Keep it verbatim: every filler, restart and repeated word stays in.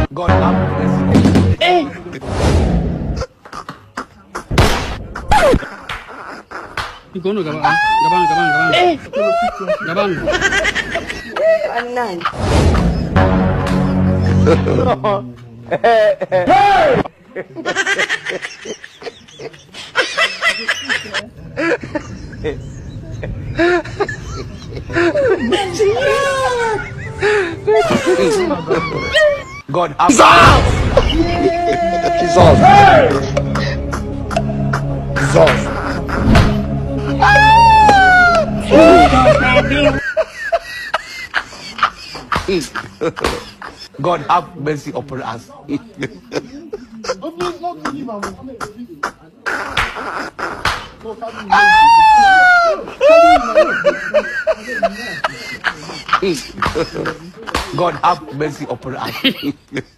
God have mercy. Hey! Ikono gaban, gaban, gaban, gaban. Eh! Gaban. Anan. God have Jesus. Jesus. God have mercy upon us. God have mercy upon us.